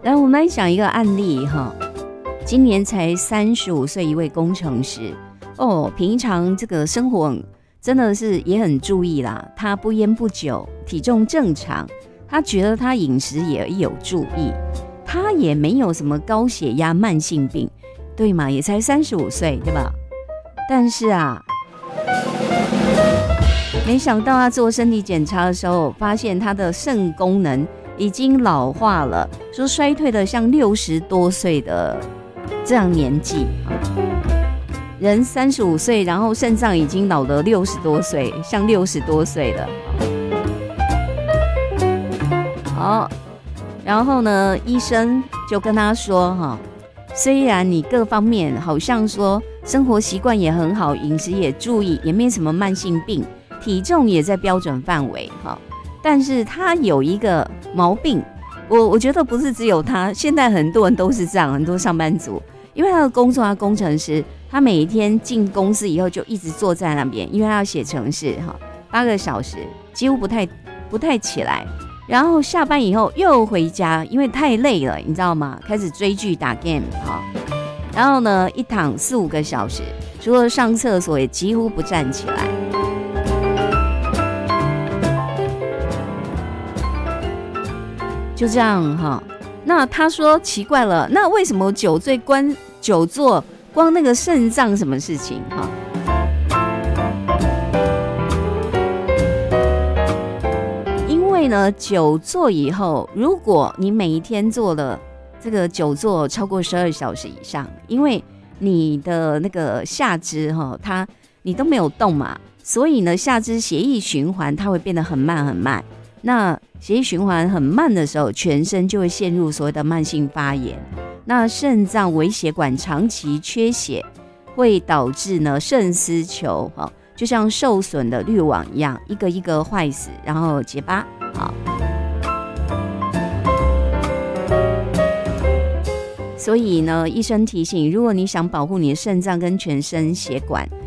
来，我们来讲一个案例哈，今年才35岁一位工程师哦，平常这个生活真的是也很注意啦，他不烟不酒，体重正常，他觉得他饮食也有注意，他也没有什么高血压、慢性病，对嘛？也才35岁，对吧？但是啊，没想到他做身体检查的时候，发现他的肾功能已经老化了，说衰退的像60多岁的这样年纪。人35岁，然后肾脏已经老了60多岁，像60多岁了。好，然后呢，医生就跟他说哈，虽然你各方面好像说生活习惯也很好，饮食也注意，也没什么慢性病，体重也在标准范围哈，但是他有一个毛病，我觉得不是只有他，现在很多人都是这样，很多上班族，因为他的工作，他工程师，他每一天进公司以后就一直坐在那边，因为他要写程式哈，8个小时，几乎不太起来。然后下班以后又回家，因为太累了，你知道吗？开始追剧打 game 哈，然后呢一躺4、5个小时，除了上厕所也几乎不站起来。就这样哈，那他说奇怪了，那为什么久坐光那个肾脏什么事情哈？因为呢，久坐以后，如果你每一天做了这个久坐超过12小时以上，因为你的那个下肢哈，你都没有动嘛，所以呢，下肢血液循环它会变得很慢很慢。那血液循环很慢的时候，全身就会陷入所谓的慢性发炎。那肾脏微血管长期缺血，会导致呢肾丝球就像受损的滤网一样，一个一个坏死，然后结疤。好，所以呢，医生提醒，如果你想保护你的肾脏跟全身血管，